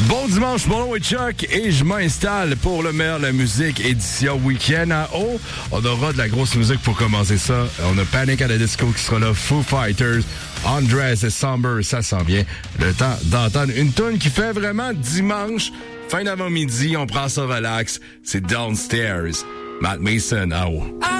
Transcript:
Bon dimanche, mon nom est Chuck et je m'installe pour le meilleur de la musique, édition week-end à haut. On aura de la grosse musique pour commencer ça. On a Panic at the Disco qui sera là, Foo Fighters, Andres et Somber, ça s'en vient. Le temps d'entendre une toune qui fait vraiment dimanche, fin d'avant-midi, on prend ça relax. C'est Downstairs, Matt Mason à haut.